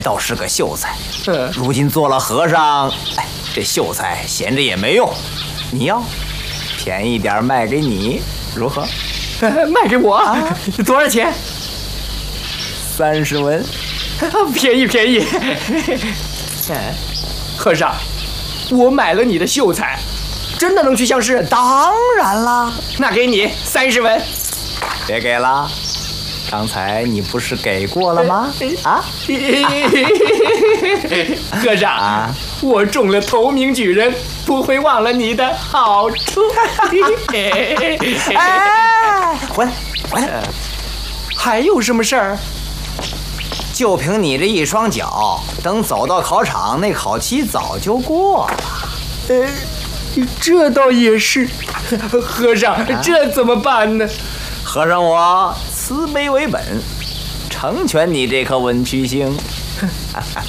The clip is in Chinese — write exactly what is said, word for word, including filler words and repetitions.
倒是个秀才， 嗯， 如今做了和尚，哎，这秀才闲着也没用。你要便宜点卖给你，如何？ 卖给我、啊、多少钱？ 三十文。 便宜便宜。和尚，我买了你的秀才，真的能去相师？ 当然啦， 那给你三十文。 别给了，刚才你不是给过了吗？啊？ 和尚啊，我中了头名举人，不会忘了你的好处。 哎，回来，回来， 还有什么事儿？ 就凭你这一双脚，等走到考场，那考期早就过了。 呃，这倒也是。和尚，啊、这怎么办呢？ 和尚我慈悲为本，成全你这颗文曲星。